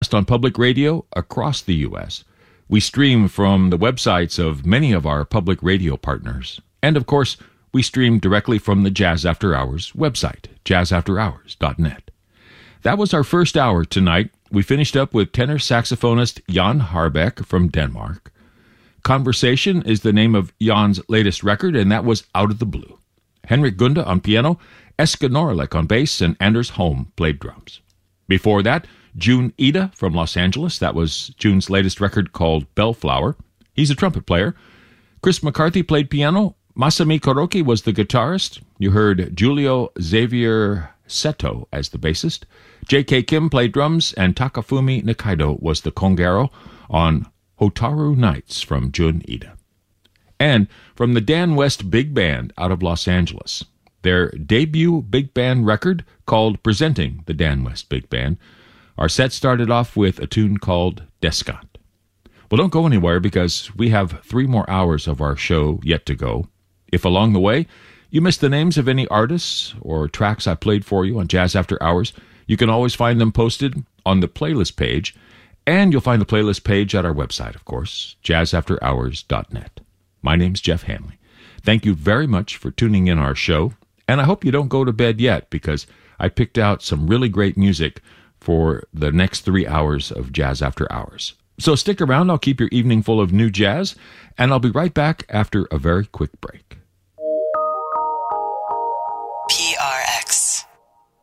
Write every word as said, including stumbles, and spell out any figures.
broadcast on public radio across the U S. We stream from the websites of many of our public radio partners. And, of course, we stream directly from the Jazz After Hours website, jazz after hours dot net. That was our first hour tonight. We finished up with tenor saxophonist Jan Harbeck from Denmark. Conversation is the name of Jan's latest record, and that was Out of the Blue. Henrik Gunde on piano, Eske Norlek on bass, and Anders Holm played drums. Before that, June Ida from Los Angeles. That was June's latest record called Bellflower. He's a trumpet player. Chris McCarthy played piano. Masami Koroki was the guitarist. You heard Julio Xavier Seto as the bassist. J K. Kim played drums, and Takafumi Nikaido was the congero on Hotaru Nights from June Ida. And from the Dan West Big Band out of Los Angeles, their debut big band record called Presenting the Dan West Big Band, our set started off with a tune called Descant. Well, don't go anywhere because we have three more hours of our show yet to go. If along the way you missed the names of any artists or tracks I played for you on Jazz After Hours, you can always find them posted on the playlist page, and you'll find the playlist page at our website, of course, jazz after hours dot net. My name's Jeff Hanley. Thank you very much for tuning in our show, and I hope you don't go to bed yet because I picked out some really great music for the next three hours of Jazz After Hours. So stick around, I'll keep your evening full of new jazz, and I'll be right back after a very quick break.